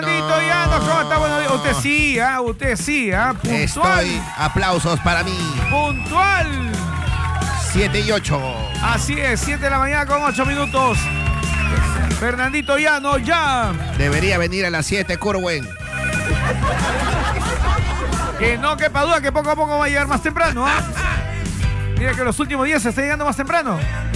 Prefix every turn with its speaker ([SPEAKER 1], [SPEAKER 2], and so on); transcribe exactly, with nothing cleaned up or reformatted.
[SPEAKER 1] Fernandito Llanos, ¿cómo está? Bueno, usted sí, ¿ah? ¿eh? Usted sí, ¿ah? ¿eh? Puntual.
[SPEAKER 2] Estoy. Aplausos para mí.
[SPEAKER 1] Puntual.
[SPEAKER 2] siete y ocho.
[SPEAKER 1] Así es, siete de la mañana con ocho minutos. Fernandito Llanos, ya.
[SPEAKER 2] Debería venir a las siete, Curwen.
[SPEAKER 1] Que no quepa duda que poco a poco va a llegar más temprano, ¿ah? ¿eh? Mira que los últimos días se está llegando más temprano.